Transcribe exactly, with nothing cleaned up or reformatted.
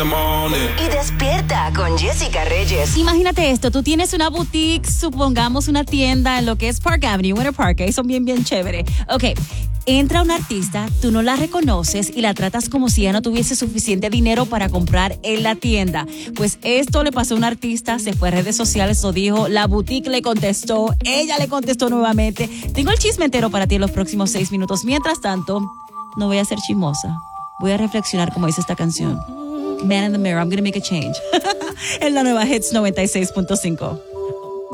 Y despierta con Jessica Reyes. Imagínate esto, tú tienes una boutique, supongamos una tienda en lo que es Park Avenue, Winter Park, ahí son bien, bien chévere. Ok, entra un artista, tú no la reconoces y la tratas como si ya no tuviese suficiente dinero para comprar en la tienda. Pues esto le pasó a un artista, se fue a redes sociales, lo dijo, la boutique le contestó, ella le contestó nuevamente. Tengo el chisme entero para ti en los próximos seis minutos. Mientras tanto, no voy a ser chismosa, voy a reflexionar como dice esta canción. Man in the mirror, I'm gonna make a change. En la nueva Hits noventa y seis punto cinco.